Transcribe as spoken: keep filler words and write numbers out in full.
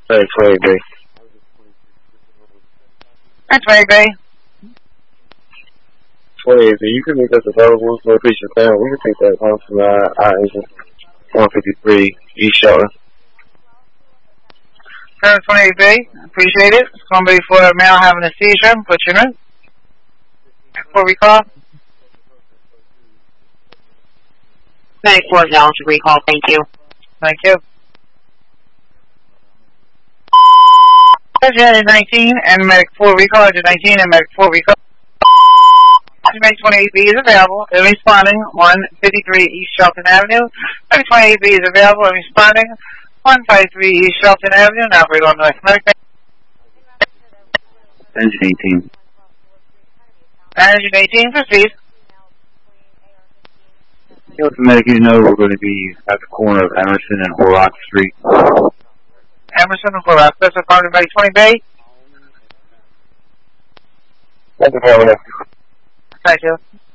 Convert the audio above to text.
Hey, twenty-eight B. That's twenty-eight B. twenty-eight B, you can make us available for a piece of town. We can take that on from uh, our engine. one fifty-three East Shelton. twenty-eight B, appreciate it. Somebody for a male having a seizure, put you in. For recall. Medic four is down to recall, thank you. Thank you. Engine nineteen and Medic four recall, Engine nineteen and Medic four recall. Medic twenty-eight B is available and responding one fifty-three East Shelton Avenue. Medic twenty-eight B is available and responding one fifty-three East Shelton Avenue. Now we're going to next Medic. Engine eighteen. Engine eighteen, proceed. Let the medic you know we're going to be at the corner of Emerson and Horlock Street. Emerson and Horlock. That's a part of Medic twenty B. Thank you, Governor. Thank you.